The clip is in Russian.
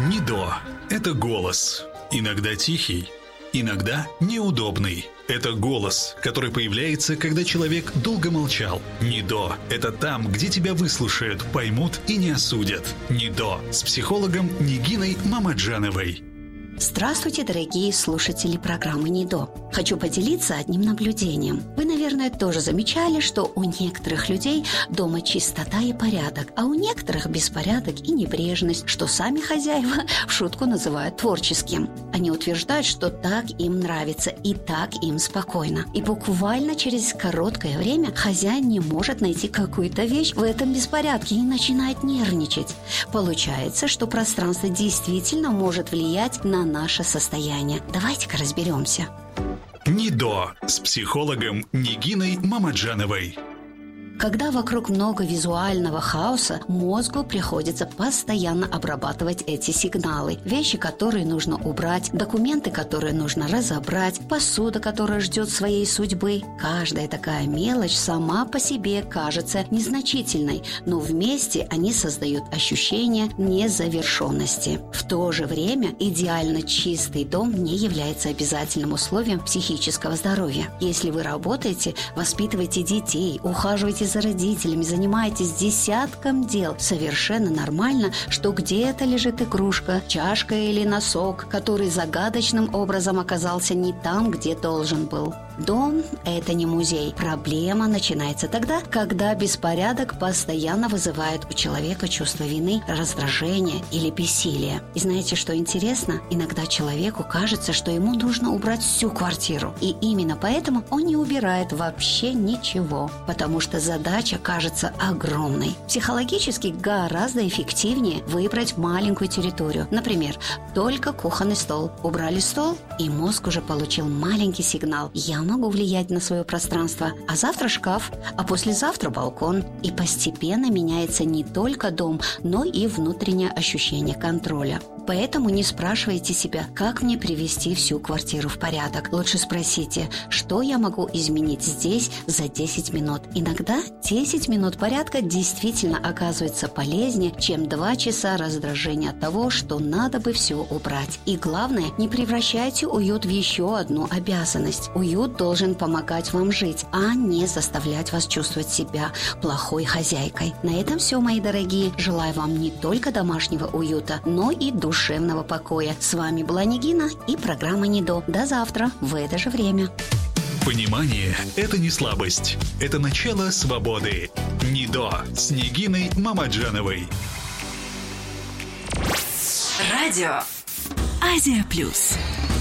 НИДО – это голос. Иногда тихий, иногда неудобный. Это голос, который появляется, когда человек долго молчал. НИДО – это там, где тебя выслушают, поймут и не осудят. НИДО с психологом Нигиной Мамаджановой. Здравствуйте, дорогие слушатели программы НИДО. Хочу поделиться одним наблюдением. Вы, наверное, тоже замечали, что у некоторых людей дома чистота и порядок, а у некоторых беспорядок и небрежность, что сами хозяева в шутку называют творческим. Они утверждают, что так им нравится и так им спокойно. И буквально через короткое время хозяин не может найти какую-то вещь в этом беспорядке и начинает нервничать. Получается, что пространство действительно может влиять на наше состояние. Давайте-ка разберемся. НИДО с психологом Нигиной Мамаджановой. Когда вокруг много визуального хаоса, мозгу приходится постоянно обрабатывать эти сигналы. Вещи, которые нужно убрать, документы, которые нужно разобрать, посуда, которая ждет своей судьбы. Каждая такая мелочь сама по себе кажется незначительной, но вместе они создают ощущение незавершенности. В то же время идеально чистый дом не является обязательным условием психического здоровья. Если вы работаете, воспитываете детей, ухаживаете за родителями, занимаетесь десятком дел, совершенно нормально, что где-то лежит игрушка, чашка или носок, который загадочным образом оказался не там, где должен был. Дом – это не музей. Проблема начинается тогда, когда беспорядок постоянно вызывает у человека чувство вины, раздражения или бессилия. И знаете, что интересно? Иногда человеку кажется, что ему нужно убрать всю квартиру. И именно поэтому он не убирает вообще ничего, потому что задача кажется огромной. Психологически гораздо эффективнее выбрать маленькую территорию. Например, только кухонный стол. Убрали стол, и мозг уже получил маленький сигнал. Я могу влиять на свое пространство, а завтра шкаф, а послезавтра балкон. И постепенно меняется не только дом, но и внутреннее ощущение контроля. Поэтому не спрашивайте себя, как мне привести всю квартиру в порядок. Лучше спросите, что я могу изменить здесь за 10 минут. Иногда 10 минут порядка действительно оказывается полезнее, чем 2 часа раздражения от того, что надо бы все убрать. И главное, не превращайте уют в еще одну обязанность. Уют должен помогать вам жить, а не заставлять вас чувствовать себя плохой хозяйкой. На этом все, мои дорогие. Желаю вам не только домашнего уюта, но и душевного покоя. С вами была Нигина и программа НИДО. До завтра в это же время. Понимание – это не слабость. Это начало свободы. НИДО с Нигиной Мамаджановой. Радио Азия Плюс.